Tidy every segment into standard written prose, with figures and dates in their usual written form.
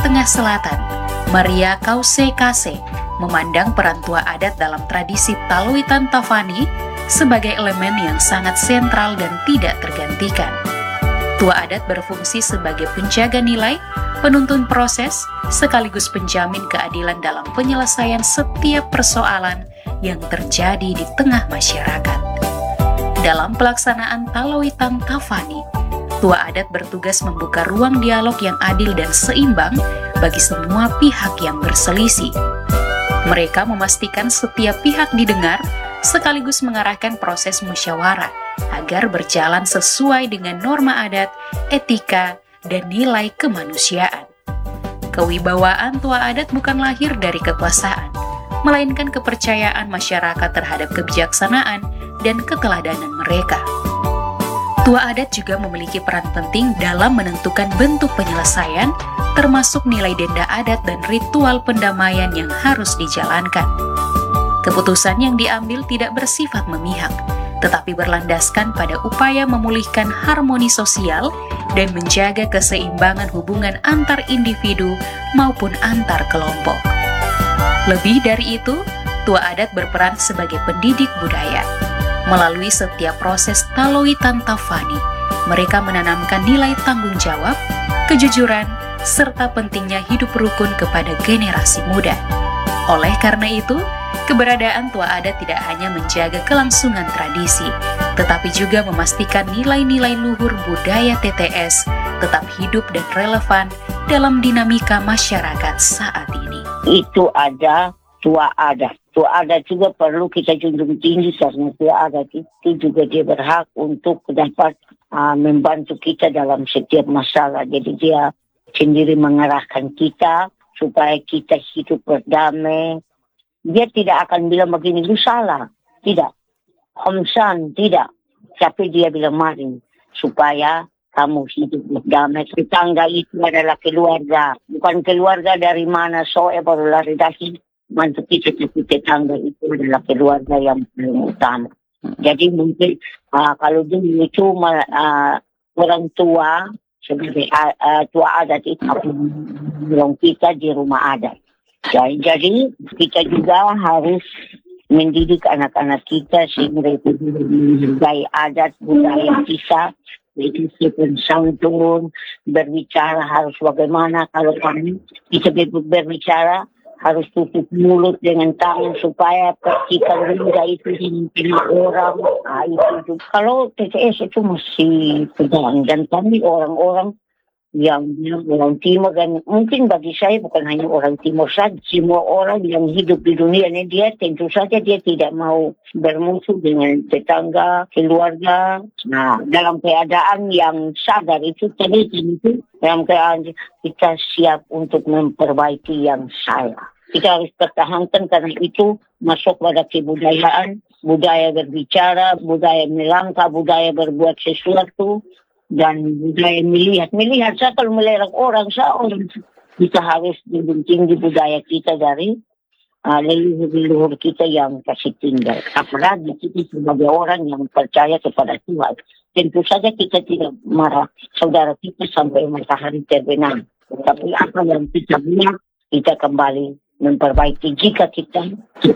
Tengah Selatan, Maria Kause Kase, memandang peran tua adat dalam tradisi Taloitan Tafani sebagai elemen yang sangat sentral dan tidak tergantikan. Tua adat berfungsi sebagai penjaga nilai, penuntun proses, sekaligus penjamin keadilan dalam penyelesaian setiap persoalan yang terjadi di tengah masyarakat. Dalam pelaksanaan Taloitan Tafani, tua adat bertugas membuka ruang dialog yang adil dan seimbang bagi semua pihak yang berselisih. Mereka memastikan setiap pihak didengar, sekaligus mengarahkan proses musyawarah agar berjalan sesuai dengan norma adat, etika, dan nilai kemanusiaan. Kewibawaan tua adat bukan lahir dari kekuasaan, melainkan kepercayaan masyarakat terhadap kebijaksanaan dan keteladanan mereka. Tua adat juga memiliki peran penting dalam menentukan bentuk penyelesaian, termasuk nilai denda adat dan ritual pendamaian yang harus dijalankan. Keputusan yang diambil tidak bersifat memihak, tetapi berlandaskan pada upaya memulihkan harmoni sosial dan menjaga keseimbangan hubungan antar individu maupun antar kelompok. Lebih dari itu, tua adat berperan sebagai pendidik budaya. Melalui setiap proses Taloitan Tafani, mereka menanamkan nilai tanggung jawab, kejujuran, serta pentingnya hidup rukun kepada generasi muda. Oleh karena itu, keberadaan tua adat tidak hanya menjaga kelangsungan tradisi, tetapi juga memastikan nilai-nilai luhur budaya TTS tetap hidup dan relevan dalam dinamika masyarakat saat ini. Itu ada tua adat. Tua adat juga perlu kita junjung tinggi karena tua adat itu juga dia berhak untuk dapat membantu kita dalam setiap masalah. Jadi dia sendiri mengarahkan kita supaya kita hidup berdamai. Dia tidak akan bilang begini, lu salah. Tidak. Homsan, tidak. Tapi dia bilang mari supaya kamu hidup berdamai. Tetangga itu adalah keluarga. Bukan keluarga dari mana baru lari dahi. Mantu kita tetangga itu adalah keluarga yang paling utama. Jadi mungkin kalau dulu itu orang tua sebagai tua adat itu orang kita di rumah adat. Jadi kita juga harus mendidik anak-anak kita sehingga itu menghargai adat budaya kita. Itu sopan santun, berbicara harus bagaimana kalau kami kita berbicara harus tutup mulut dengan tangan supaya percikan lidah itu tidak orang. Itu. Kalau TTS itu masih pegang dan kami orang-orang yang orang timur dan mungkin bagi saya bukan hanya orang timur saja, semua orang yang hidup di dunia ini dia tentu saja dia tidak mau bermusuh dengan tetangga, keluarga. Nah, dalam keadaan yang sadar itu tadi itu dalam keadaan kita siap untuk memperbaiki yang salah. Kita harus pertahankan karena itu masuk pada kebudayaan, budaya berbicara, budaya melangkah, budaya berbuat sesuatu. Dan budaya melihat saya kalau melihat orang kita harus junjung tinggi budaya kita dari leluhur kita yang kasih tinggal. Apalagi kita sebagai orang yang percaya kepada Tuhan. Tentu saja kita tidak marah saudara kita sampai matahari terbenam. Tapi apa yang kita buat, kita kembali memperbaiki jika kita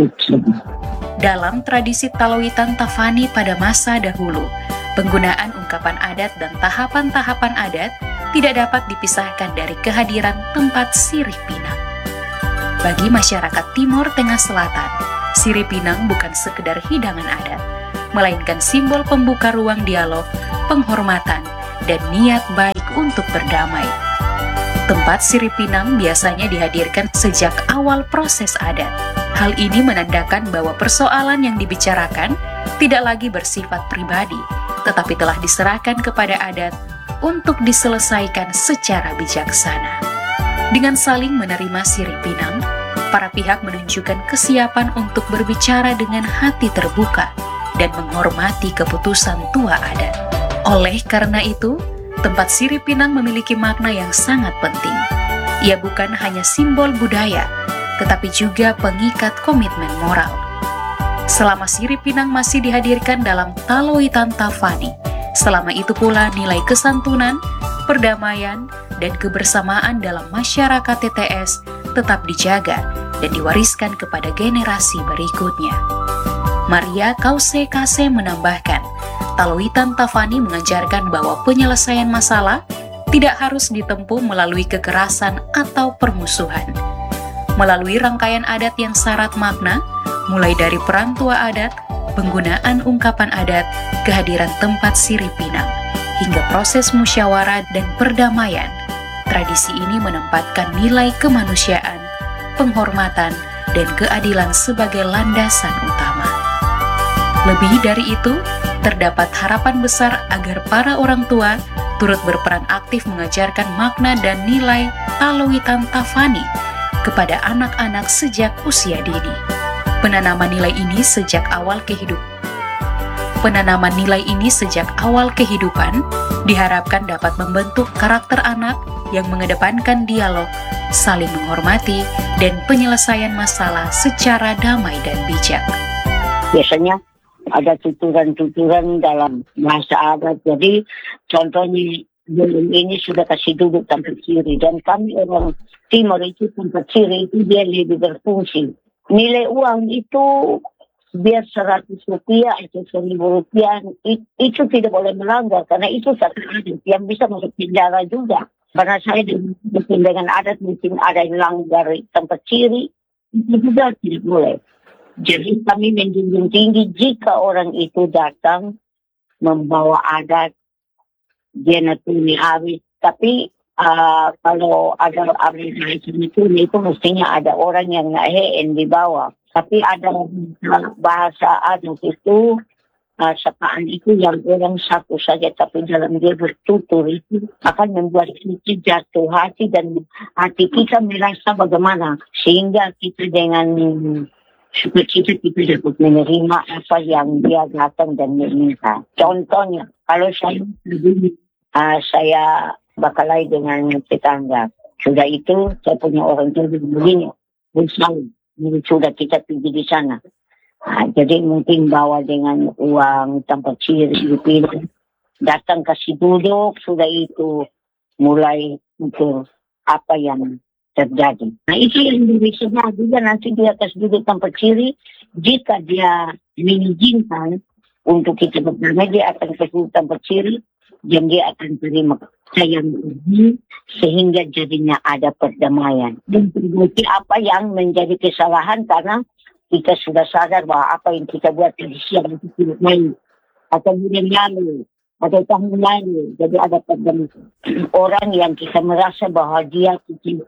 Dalam tradisi Taloitan Tafani pada masa dahulu, penggunaan ungkapan adat dan tahapan-tahapan adat tidak dapat dipisahkan dari kehadiran tempat sirih pinang. Bagi masyarakat Timur Tengah Selatan, sirih pinang bukan sekedar hidangan adat, melainkan simbol pembuka ruang dialog, penghormatan, dan niat baik untuk berdamai. Tempat sirih pinang biasanya dihadirkan sejak awal proses adat. Hal ini menandakan bahwa persoalan yang dibicarakan tidak lagi bersifat pribadi, tetapi telah diserahkan kepada adat untuk diselesaikan secara bijaksana. Dengan saling menerima sirih pinang, para pihak menunjukkan kesiapan untuk berbicara dengan hati terbuka dan menghormati keputusan tua adat. Oleh karena itu, tempat sirih pinang memiliki makna yang sangat penting. Ia bukan hanya simbol budaya, tetapi juga pengikat komitmen moral. Selama sirih pinang masih dihadirkan dalam Taloitan Tafani, selama itu pula nilai kesantunan, perdamaian, dan kebersamaan dalam masyarakat TTS tetap dijaga dan diwariskan kepada generasi berikutnya. Maria Kause Kase menambahkan, Taloitan Tafani mengajarkan bahwa penyelesaian masalah tidak harus ditempuh melalui kekerasan atau permusuhan. Melalui rangkaian adat yang syarat makna, mulai dari peran tua adat, penggunaan ungkapan adat, kehadiran tempat sirih pinang, hingga proses musyawarah dan perdamaian, tradisi ini menempatkan nilai kemanusiaan, penghormatan, dan keadilan sebagai landasan utama. Lebih dari itu, terdapat harapan besar agar para orang tua turut berperan aktif mengajarkan makna dan nilai Taloitan Tafani kepada anak-anak sejak usia dini. Penanaman nilai ini sejak awal kehidupan diharapkan dapat membentuk karakter anak yang mengedepankan dialog, saling menghormati, dan penyelesaian masalah secara damai dan bijak. Biasanya ada tuturan-tuturan dalam bahasa adat. Jadi contohnya belum ini sudah kasih duduk tempat kiri, dan kami orang Timur itu tempat kiri itu dia lebih berfungsi. Nilai uang itu biar 100 rupiah atau 1.000 rupiah itu tidak boleh melanggar, karena itu satu adat yang bisa masuk penjara juga. Karena saya dengan adat mungkin ada yang langgar tempat kiri, itu juga tidak boleh. Jadi kami menjunjung tinggi jika orang itu datang membawa adat, dia natuni habis. Tapi kalau ada abis itu mestinya ada orang yang ngahen di bawah. Tapi ada bahasa adat itu, sapaan itu yang orang satu saja, tapi dalam dia bertutur itu akan membuat kita jatuh hati dan hati kita merasa bagaimana. Sehingga kita dengan sukacita kita dapat menerima apa yang dia datang dan meminta. Contohnya, kalau saya bakalai dengan tetangga. Sudah itu, saya punya orang tua begini. Sudah kita pergi di sana. Jadi mungkin bawa dengan uang tempat ciri, datang kasih duduk, sudah itu mulai untuk apa yang terjadi. Nah itu yang bisa juga nanti dia kasih duduk tempat ciri, jika dia mengizinkan untuk kita berdamai, dia akan kasih duduk tempat ciri, dan dia akan terima sayang ini sehingga jadinya ada perdamaian. Dan perbaiki apa yang menjadi kesalahan, karena kita sudah sadar bahwa apa yang kita buat tadi siang itu tidak baik, atau bulan lalu, atau tahun lalu. Jadi ada perdamaian. Orang yang kita merasa bahwa dia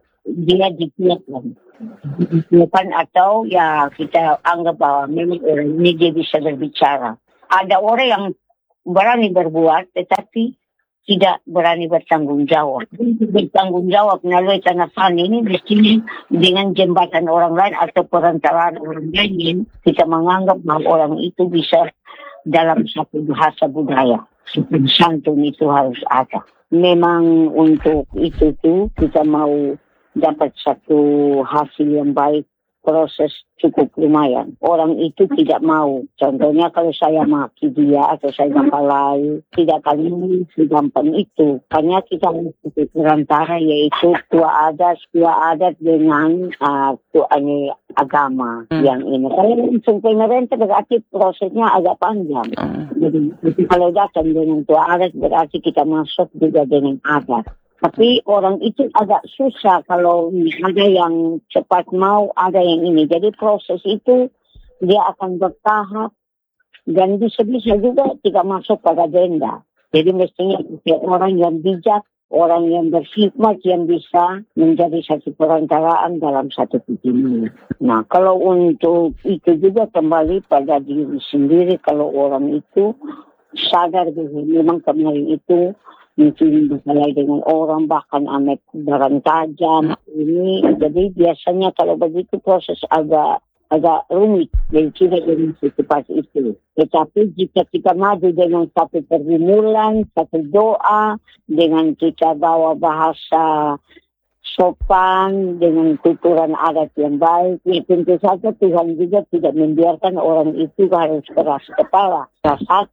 dipiakan atau ya kita anggap bahwa memang orang ini dia bisa berbicara. Ada orang yang berani berbuat tetapi tidak berani bertanggung jawab. Bertanggung jawab melalui Tanafan ini mestinya dengan jembatan orang lain atau perantaraan orang lain, kita menganggap bahwa orang itu bisa dalam satu bahasa budaya. Santun itu harus ada. Memang untuk itu tuh kita mau dapat satu hasil yang baik, proses cukup lumayan. Orang itu tidak mau. Contohnya kalau saya maki dia atau saya bakalai, tidak kali segampang itu. Karena kita harus perantara, yaitu tua adat dengan agama yang ini. Kalau langsung pemerintah berarti prosesnya agak panjang. Jadi kalau datang dengan tua adat berarti kita masuk juga dengan adat. Tapi orang itu agak susah kalau ada yang cepat mau, ada yang ini. Jadi proses itu dia akan bertahap dan bisa-bisa juga tidak masuk pada denda. Jadi mestinya orang yang bijak, orang yang berhikmat yang bisa menjadi satu perantaraan dalam satu pertemuan. Nah, kalau untuk itu juga kembali pada diri sendiri, kalau orang itu sadar bahwa memang kemarin itu mungkin berkelahi dengan orang, bahkan amet barang tajam ini. Jadi biasanya kalau begitu proses agak rumit, jadi tidak dengan secepat itu. Tetapi jika kita maju dengan satu pergumulan, satu doa, dengan kita bawa bahasa sopan, dengan tuturan adat yang baik, ya tentu saja Tuhan juga tidak membiarkan orang itu harus keras kepala, keras hati.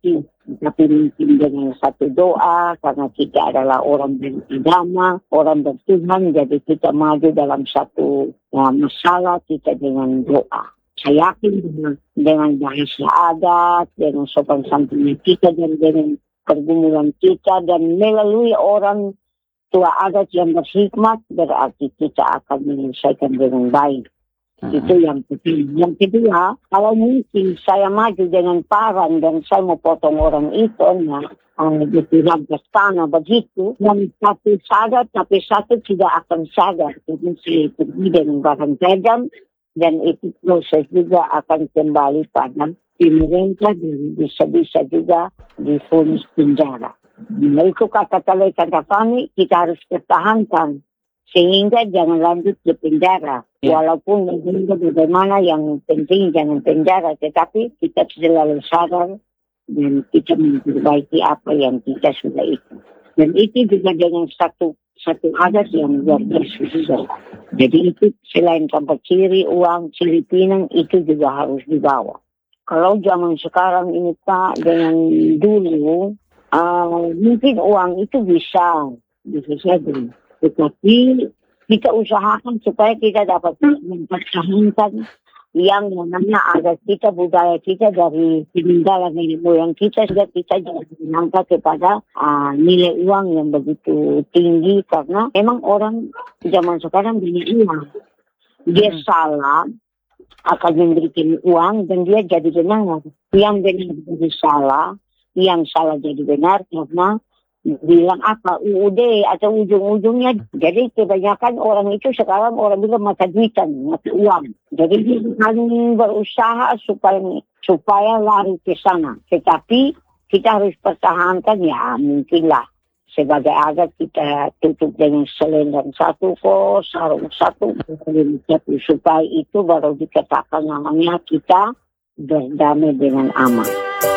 tapi mungkin dengan satu doa, karena kita adalah orang beragama, orang bertuhan, jadi kita maju dalam satu masalah kita dengan doa. Saya yakin dengan bahasa adat, dengan sopan santun kita, dan dengan pergumulan kita, dan melalui orang tua adat yang berhikmat, berarti kita akan menyelesaikan dengan baik. Itu yang penting. Yang kedua, kalau mungkin saya maju dengan parang dan saya mau potong orang itu, dirampas tanah begitu, yang satu sadar tapi satu tidak akan sadar. Jadi saya pergi dengan barang tajam, dan itu proses juga akan kembali pada pemerintah, dan bisa-bisa juga divonis penjara. Nah, itu kata Taloi Tantafani, kita harus pertahankan sehingga jangan lanjut ke penjara. Walaupun bagaimana, yang penting jangan penjara, tetapi kita selalu sadar dan kita memperbaiki apa yang kita sudah itu. Dan itu juga dengan satu adat yang luar biasa juga. Jadi itu selain tanpa ciri uang, ciri pinang, itu juga harus dibawa. Kalau zaman sekarang ini Pak, dengan dulu, mungkin uang itu bisa saja. Tetapi kita usahakan supaya kita dapat mempertahankan yang namanya adat kita, budaya kita dari peninggalan nenek moyang kita, sehingga kita jangan menyangka kepada nilai uang yang begitu tinggi, karena memang orang zaman sekarang punya uang. Dia salah akan memberikan uang dan dia jadi benar. Yang benar jadi salah, yang salah jadi benar, karena bilang apa UUD atau ujung-ujungnya. Jadi kebanyakan orang itu sekarang orang bilang mata duitan, mata uang. Jadi dia akan berusaha supaya lari ke sana. Tetapi kita harus pertahankan, ya mungkinlah sebagai adat kita tutup dengan selendang satu, sarung satu, supaya itu baru dikatakan namanya kita berdamai dengan aman.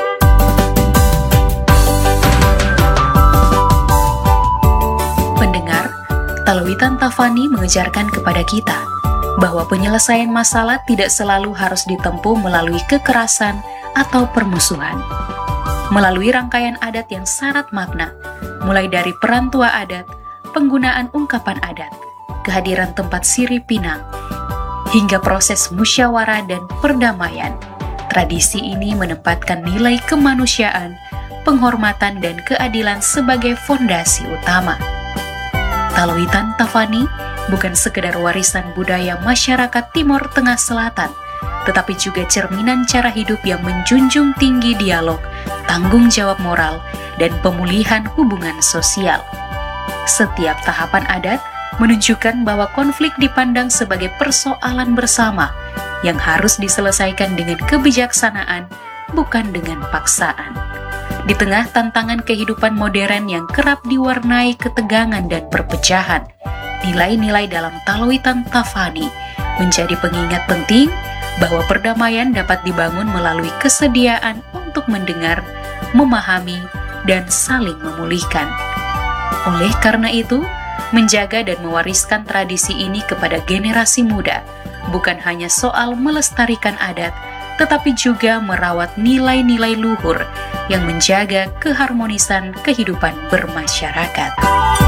Pendengar, Taloi Tantafani mengejarkan kepada kita bahwa penyelesaian masalah tidak selalu harus ditempuh melalui kekerasan atau permusuhan. Melalui rangkaian adat yang syarat makna, mulai dari peran tua adat, penggunaan ungkapan adat, kehadiran tempat sirip pinang, hingga proses musyawarah dan perdamaian, tradisi ini menempatkan nilai kemanusiaan, penghormatan dan keadilan sebagai fondasi utama. Taloi Tantafani bukan sekedar warisan budaya masyarakat Timor Tengah Selatan, tetapi juga cerminan cara hidup yang menjunjung tinggi dialog, tanggung jawab moral, dan pemulihan hubungan sosial. Setiap tahapan adat menunjukkan bahwa konflik dipandang sebagai persoalan bersama yang harus diselesaikan dengan kebijaksanaan, bukan dengan paksaan. Di tengah tantangan kehidupan modern yang kerap diwarnai ketegangan dan perpecahan, nilai-nilai dalam Taloi Tantafani menjadi pengingat penting bahwa perdamaian dapat dibangun melalui kesediaan untuk mendengar, memahami, dan saling memulihkan. Oleh karena itu, menjaga dan mewariskan tradisi ini kepada generasi muda bukan hanya soal melestarikan adat, tetapi juga merawat nilai-nilai luhur yang menjaga keharmonisan kehidupan bermasyarakat.